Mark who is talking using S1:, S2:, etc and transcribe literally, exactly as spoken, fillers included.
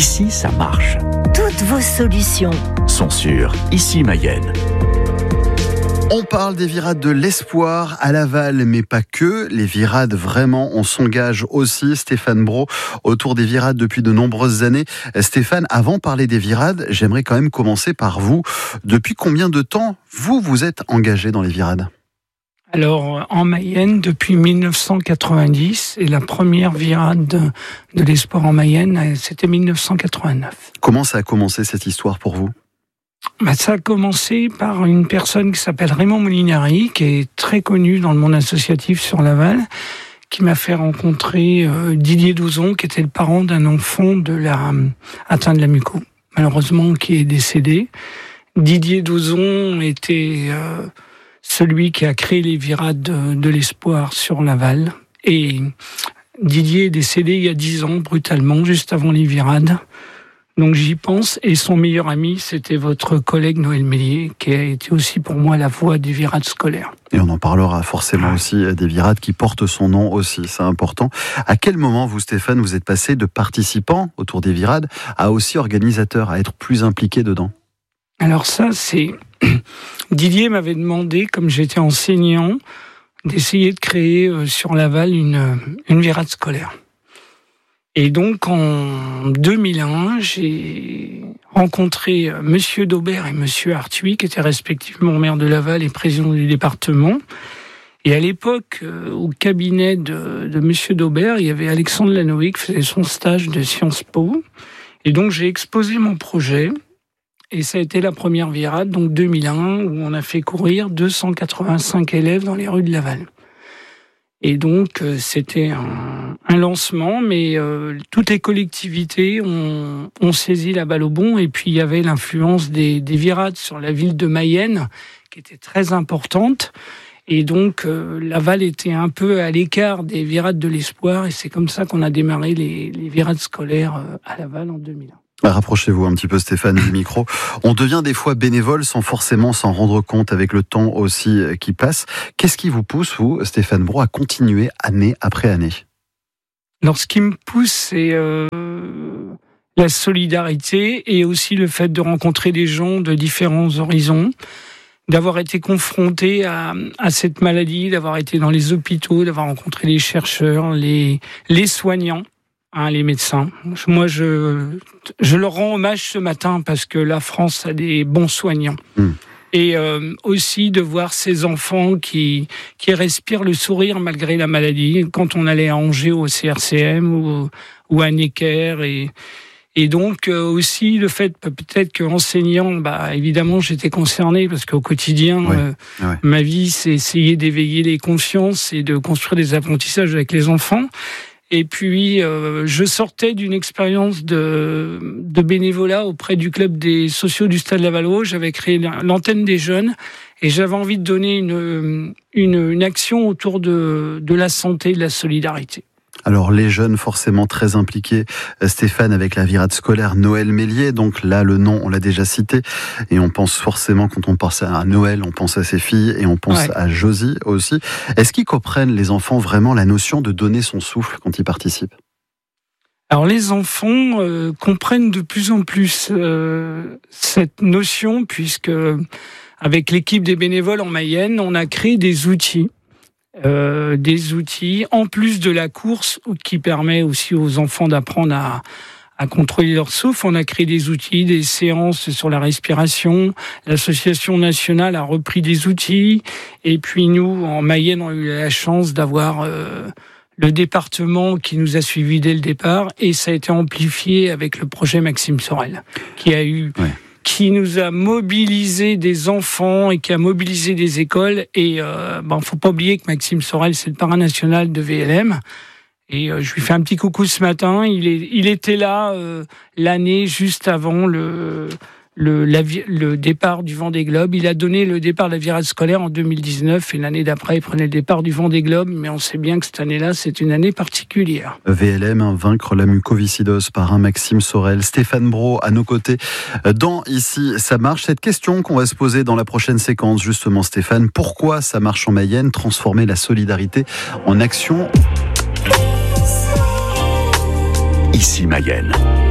S1: Ici, ça marche.
S2: Toutes vos solutions
S1: sont sur Ici Mayenne.
S3: On parle des virades de l'espoir à Laval, mais pas que. Les virades, vraiment, on s'engage aussi. Stéphane Brault, autour des virades depuis de nombreuses années. Stéphane, avant de parler des virades, j'aimerais quand même commencer par vous. Depuis combien de temps, vous, vous êtes engagé dans les virades ?
S4: Alors, en Mayenne, depuis mille neuf cent quatre-vingt-dix, et la première virade de, de l'espoir en Mayenne, c'était mille neuf cent quatre-vingt-neuf.
S3: Comment ça a commencé cette histoire pour vous ?
S4: Bah, ça a commencé par une personne qui s'appelle Raymond Molinari, qui est très connu dans le monde associatif sur Laval, qui m'a fait rencontrer euh, Didier Douzon, qui était le parent d'un enfant de la, euh, atteint de la muco, malheureusement, qui est décédé. Didier Douzon était euh, celui qui a créé les virades de, de l'espoir sur Laval. Et Didier est décédé il y a dix ans, brutalement, juste avant les virades. Donc j'y pense, et son meilleur ami, c'était votre collègue Noël Mélier, qui a été aussi pour moi la voix des virades scolaires.
S3: Et on en parlera forcément aussi des virades qui portent son nom aussi, c'est important. À quel moment, vous Stéphane, vous êtes passé de participant autour des virades à aussi organisateur, à être plus impliqué dedans ?
S4: Alors ça, c'est... Didier m'avait demandé, comme j'étais enseignant, d'essayer de créer sur Laval une, une virade scolaire. Et donc, en deux mille un, j'ai rencontré Monsieur Daubert et Monsieur Arthuis, qui étaient respectivement maire de Laval et président du département. Et à l'époque, au cabinet de, de Monsieur Daubert, il y avait Alexandre Lanoé qui faisait son stage de Sciences Po. Et donc, j'ai exposé mon projet. Et ça a été la première virade, donc deux mille un, où on a fait courir deux cent quatre-vingt-cinq élèves dans les rues de Laval. Et donc, euh, c'était un, un lancement, mais euh, toutes les collectivités ont, ont saisi la balle au bond. Et puis, il y avait l'influence des, des virades sur la ville de Mayenne, qui était très importante. Et donc, euh, Laval était un peu à l'écart des virades de l'espoir. Et c'est comme ça qu'on a démarré les, les virades scolaires euh, à Laval en deux mille un.
S3: Rapprochez-vous un petit peu Stéphane du micro. On devient des fois bénévole sans forcément s'en rendre compte avec le temps aussi qui passe. Qu'est-ce qui vous pousse, vous, Stéphane Brault, à continuer année après année ?
S4: Alors ce qui me pousse, c'est euh, la solidarité et aussi le fait de rencontrer des gens de différents horizons, d'avoir été confronté à, à cette maladie, d'avoir été dans les hôpitaux, d'avoir rencontré les chercheurs, les, les soignants. Hein, les médecins. Moi, je, je leur rends hommage ce matin parce que la France a des bons soignants. Mmh. Et euh, aussi de voir ces enfants qui, qui respirent le sourire malgré la maladie. Quand on allait à Angers au C R C M ou, ou à Necker. Et, et donc euh, aussi le fait peut-être qu'enseignant, bah, évidemment, j'étais concerné parce qu'au quotidien, ouais, euh, ouais. ma vie, c'est essayer d'éveiller les consciences et de construire des apprentissages avec les enfants. Et puis, euh, je sortais d'une expérience de, de bénévolat auprès du club des sociaux du Stade Lavallois. J'avais créé l'antenne des jeunes et j'avais envie de donner une, une, une action autour de, de la santé et de la solidarité.
S3: Alors les jeunes forcément très impliqués, Stéphane, avec la virade scolaire Noël Mélier, donc là le nom on l'a déjà cité et on pense forcément quand on pense à Noël, on pense à ses filles et on pense ouais. à Josie aussi. Est-ce qu'ils comprennent les enfants vraiment la notion de donner son souffle quand ils participent ?
S4: Alors les enfants euh, comprennent de plus en plus euh, cette notion puisque avec l'équipe des bénévoles en Mayenne, on a créé des outils. Euh, des outils, en plus de la course, qui permet aussi aux enfants d'apprendre à, à contrôler leur souffle. On a créé des outils, des séances sur la respiration. L'association nationale a repris des outils. Et puis nous, en Mayenne, on a eu la chance d'avoir euh, le département qui nous a suivis dès le départ. Et ça a été amplifié avec le projet Maxime Sorel, qui a eu... Ouais. qui nous a mobilisé des enfants et qui a mobilisé des écoles. Et euh, ben, faut pas oublier que Maxime Sorel, c'est le parrain national de V L M. Et euh, je lui fais un petit coucou ce matin. Il, est, il était là euh, l'année juste avant le, le, la, le départ du Vendée Globe. Il a donné le départ de la virade scolaire en deux mille dix-neuf. Et l'année d'après, il prenait le départ du Vendée Globe. Mais on sait bien que cette année-là, c'est une année particulière.
S3: V L M, hein, vaincre la mucoviscidose par un Maxime Sorel. Stéphane Brault à nos côtés dans Ici, ça marche. Cette question qu'on va se poser dans la prochaine séquence, justement, Stéphane. Pourquoi ça marche en Mayenne ? Transformer la solidarité en action.
S1: Ici Mayenne.